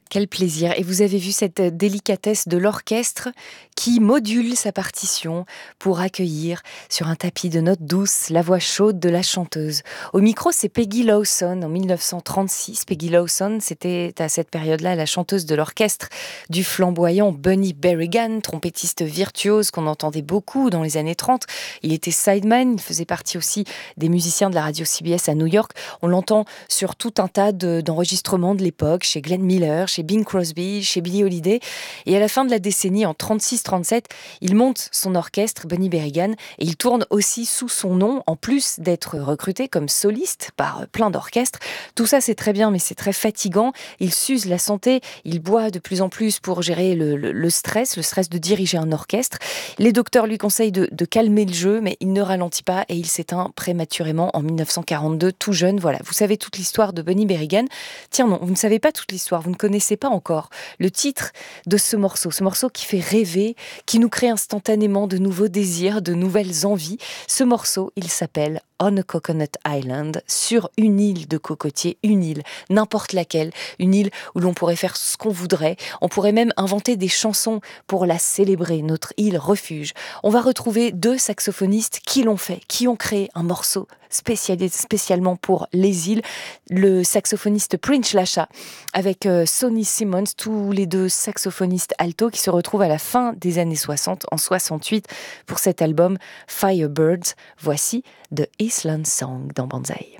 Quel plaisir. Et vous avez vu cette délicatesse de l'orchestre qui module sa partition pour accueillir sur un tapis de notes douces la voix chaude de la chanteuse. Au micro, c'est Peggy Lawson en 1936. Peggy Lawson, c'était à cette période-là la chanteuse de l'orchestre du flamboyant Bunny Berrigan, trompettiste virtuose qu'on entendait beaucoup dans les années 30. Il était sideman, il faisait partie aussi des musiciens de la radio CBS à New York. On l'entend sur tout un tas d'enregistrements de l'époque, chez Glenn Miller, chez Bing Crosby, chez Billie Holiday. Et à la fin de la décennie, en 36-37, il monte son orchestre, Bunny Berrigan, et il tourne aussi sous son nom, en plus d'être recruté comme soliste par plein d'orchestres. Tout ça, c'est très bien, mais c'est très fatigant. Il s'use la santé, il boit de plus en plus pour gérer le stress de diriger un orchestre. Les docteurs lui conseillent de calmer le jeu, mais il ne ralentit pas et il s'éteint prématurément en 1942, tout jeune. Voilà, vous savez toute l'histoire de Bunny Berrigan. Tiens non, vous ne savez pas toute l'histoire, vous ne connaissez pas encore le titre de ce morceau qui fait rêver, qui nous crée instantanément de nouveaux désirs, de nouvelles envies. Ce morceau, il s'appelle On a Coconut Island, sur une île de cocotiers, une île, n'importe laquelle, une île où l'on pourrait faire ce qu'on voudrait. On pourrait même inventer des chansons pour la célébrer, notre île refuge. On va retrouver deux saxophonistes qui l'ont fait, qui ont créé un morceau spécialement pour les îles. Le saxophoniste Prince Lasha avec Sonny Simmons, tous les deux saxophonistes alto qui se retrouvent à la fin des années 60, en 68, pour cet album Firebirds. Voici The Island Song dans Banzai.